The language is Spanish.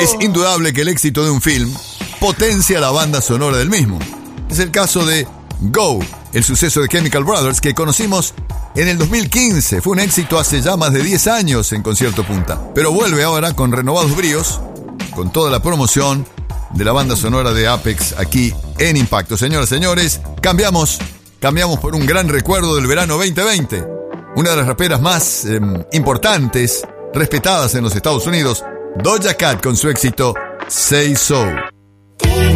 Es indudable que el éxito de un film potencia la banda sonora del mismo. Es el caso de Go, el suceso de Chemical Brothers que conocimos en el 2015. Fue un éxito hace ya más de 10 años en Concierto Punta, pero vuelve ahora con renovados bríos, con toda la promoción de la banda sonora de Apex aquí en Impacto. Señoras y señores, cambiamos por un gran recuerdo del verano 2020. Una de las raperas más importantes, respetadas en los Estados Unidos, Doja Cat con su éxito Say So.